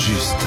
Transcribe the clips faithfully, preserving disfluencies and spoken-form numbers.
Saint-Just.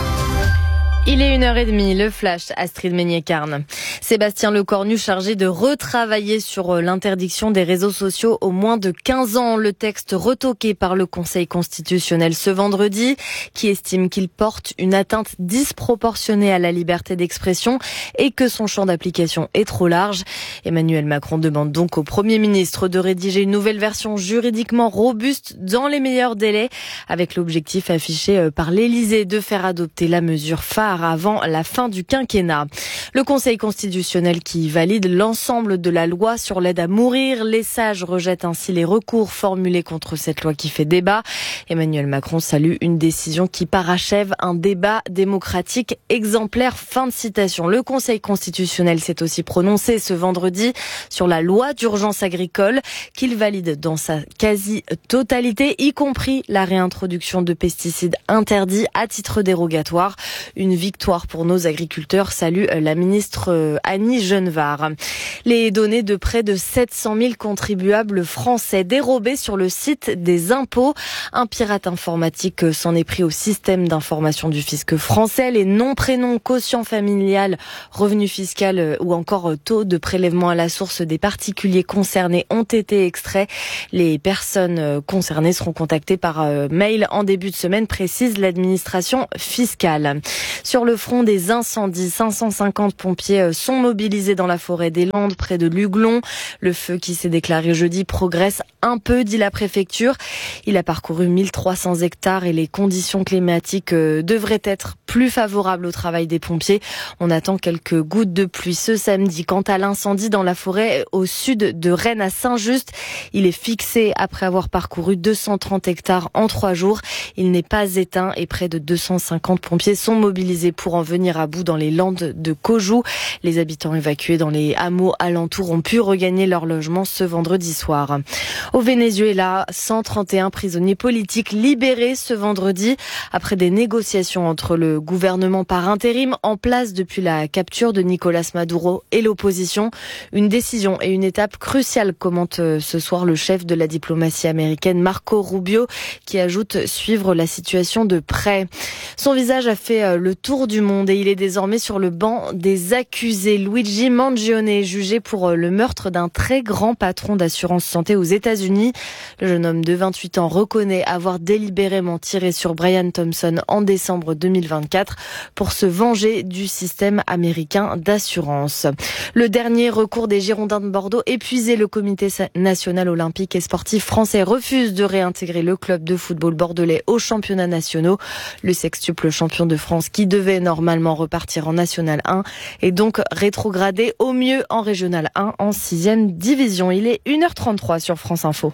Il est une heure trente, le flash, Astrid Meignet-Carne. Sébastien Lecornu chargé de retravailler sur l'interdiction des réseaux sociaux aux moins de quinze ans. Le texte retoqué par le Conseil constitutionnel ce vendredi, qui estime qu'il porte une atteinte disproportionnée à la liberté d'expression et que son champ d'application est trop large. Emmanuel Macron demande donc au Premier ministre de rédiger une nouvelle version juridiquement robuste dans les meilleurs délais, avec l'objectif affiché par l'Élysée de faire adopter la mesure phare avant la fin du quinquennat. Le Conseil constitutionnel qui valide l'ensemble de la loi sur l'aide à mourir. Les sages rejettent ainsi les recours formulés contre cette loi qui fait débat. Emmanuel Macron salue une décision qui parachève un débat démocratique exemplaire. Fin de citation. Le Conseil constitutionnel s'est aussi prononcé ce vendredi sur la loi d'urgence agricole qu'il valide dans sa quasi-totalité, y compris la réintroduction de pesticides interdits à titre dérogatoire. Une victoire pour nos agriculteurs, salue la ministre Annie Genevard. Les données de près de sept cent mille contribuables français dérobées sur le site des impôts. Un pirate informatique s'en est pris au système d'information du fisc français. Les noms, prénoms, quotient familial, revenu fiscal ou encore taux de prélèvement à la source des particuliers concernés ont été extraits. Les personnes concernées seront contactées par mail en début de semaine, précise l'administration fiscale. Sur le front des incendies, cinq cent cinquante pompiers sont mobilisés dans la forêt des Landes, près de Luglon. Le feu qui s'est déclaré jeudi progresse un peu, dit la préfecture. Il a parcouru mille trois cents hectares et les conditions climatiques devraient être plus favorables au travail des pompiers. On attend quelques gouttes de pluie ce samedi. Quant à l'incendie dans la forêt au sud de Rennes à Saint-Just, il est fixé après avoir parcouru deux cent trente hectares en trois jours. Il n'est pas éteint et près de deux cent cinquante pompiers sont mobilisés pour en venir à bout dans les Landes de Caujou. Les habitants évacués dans les hameaux alentours ont pu regagner leur logement ce vendredi soir. Au Venezuela, cent trente et un prisonniers politiques libérés ce vendredi après des négociations entre le gouvernement par intérim en place depuis la capture de Nicolás Maduro et l'opposition. Une décision et une étape cruciale, commente ce soir le chef de la diplomatie américaine Marco Rubio, qui ajoute suivre la situation de près. Son visage a fait le tour du monde et il est désormais sur le banc des accusés. Luigi Mangione est jugé pour le meurtre d'un très grand patron d'assurance santé aux États-Unis. Le jeune homme de vingt-huit ans reconnaît avoir délibérément tiré sur Brian Thompson en décembre deux mille vingt-quatre pour se venger du système américain d'assurance. Le dernier recours des Girondins de Bordeaux épuisé, le comité national olympique et sportif français refuse de réintégrer le club de football bordelais aux championnats nationaux. Le sextuple champion de France, qui devait normalement repartir en National un, est donc rétrogradé au mieux en Régional un en sixième division. Il est une heure trente-trois sur France Info.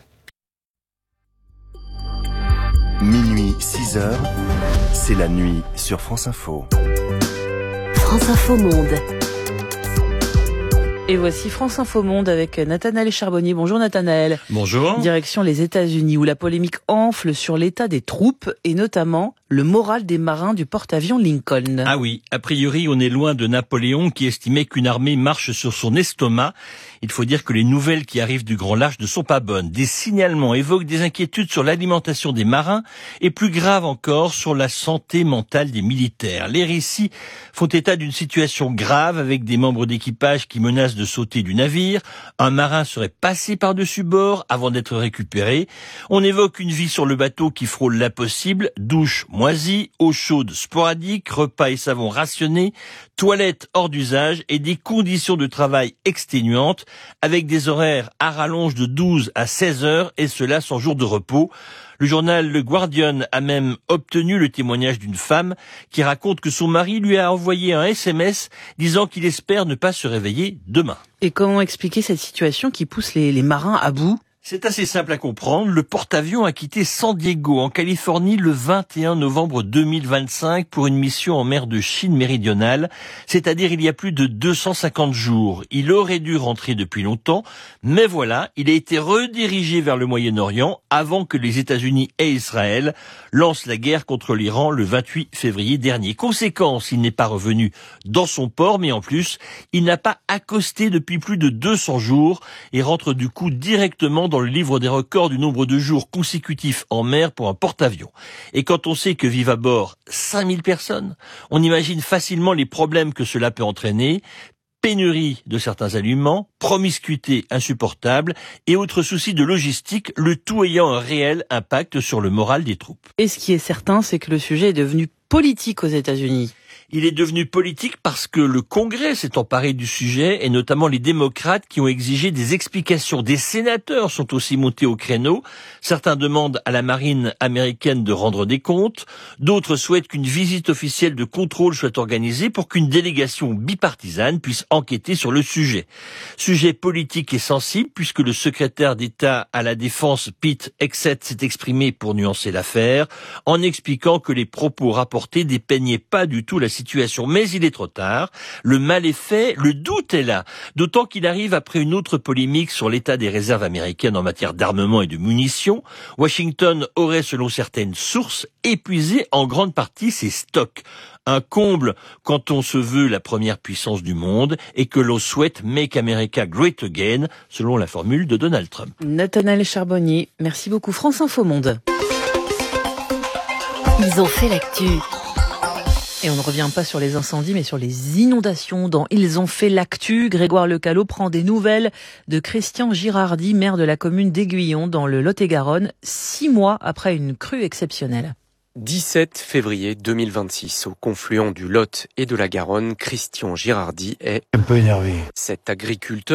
Minuit, six heures, c'est la nuit sur France Info. France Info Monde. Et voici France Info Monde avec Nathanaël Charbonnier. Bonjour Nathanaël. Bonjour. Direction les États-Unis où la polémique enfle sur l'état des troupes et notamment le moral des marins du porte-avions Lincoln. Ah oui, a priori on est loin de Napoléon qui estimait qu'une armée marche sur son estomac. Il faut dire que les nouvelles qui arrivent du grand large ne sont pas bonnes. Des signalements évoquent des inquiétudes sur l'alimentation des marins et plus grave encore sur la santé mentale des militaires. Les récits font état d'une situation grave avec des membres d'équipage qui menacent de sauter du navire. Un marin serait passé par-dessus bord avant d'être récupéré. On évoque une vie sur le bateau qui frôle l'impossible, douche moisie, eau chaude sporadique, repas et savons rationnés, toilettes hors d'usage et des conditions de travail exténuantes avec des horaires à rallonge de douze à seize heures et cela sans jour de repos. Le journal Le Guardian a même obtenu le témoignage d'une femme qui raconte que son mari lui a envoyé un S M S disant qu'il espère ne pas se réveiller demain. Et comment expliquer cette situation qui pousse les, les marins à bout ? C'est assez simple à comprendre. Le porte-avions a quitté San Diego, en Californie, le vingt et un novembre deux mille vingt-cinq pour une mission en mer de Chine méridionale, c'est-à-dire il y a plus de deux cent cinquante jours. Il aurait dû rentrer depuis longtemps, mais voilà, il a été redirigé vers le Moyen-Orient avant que les États-Unis et Israël lancent la guerre contre l'Iran le vingt-huit février dernier. Conséquence, il n'est pas revenu dans son port, mais en plus, il n'a pas accosté depuis plus de deux cents jours et rentre du coup directement dans dans le livre des records du nombre de jours consécutifs en mer pour un porte-avions. Et quand on sait que vivent à bord cinq mille personnes, on imagine facilement les problèmes que cela peut entraîner. Pénurie de certains aliments, promiscuité insupportable et autres soucis de logistique, le tout ayant un réel impact sur le moral des troupes. Et ce qui est certain, c'est que le sujet est devenu politique aux États-Unis. Il est devenu politique parce que le Congrès s'est emparé du sujet et notamment les démocrates qui ont exigé des explications. Des sénateurs sont aussi montés au créneau. Certains demandent à la marine américaine de rendre des comptes. D'autres souhaitent qu'une visite officielle de contrôle soit organisée pour qu'une délégation bipartisane puisse enquêter sur le sujet. Sujet politique et sensible puisque le secrétaire d'État à la Défense, Pete Hegseth, s'est exprimé pour nuancer l'affaire en expliquant que les propos rapportés dépeignaient pas du tout la situation. Mais il est trop tard, le mal est fait, le doute est là, d'autant qu'il arrive après une autre polémique sur l'état des réserves américaines en matière d'armement et de munitions. Washington aurait, selon certaines sources, épuisé en grande partie ses stocks. Un comble quand on se veut la première puissance du monde et que l'on souhaite Make America Great Again, selon la formule de Donald Trump. Nathanaël Charbonnier, merci beaucoup. France Info Monde. Ils ont fait l'actu. Et on ne revient pas sur les incendies, mais sur les inondations dont ils ont fait l'actu. Grégoire Lecalot prend des nouvelles de Christian Girardi, maire de la commune d'Aiguillon, dans le Lot-et-Garonne, six mois après une crue exceptionnelle. dix-sept février deux mille vingt-six, au confluent du Lot et de la Garonne, Christian Girardi est un peu énervé. cet agriculteur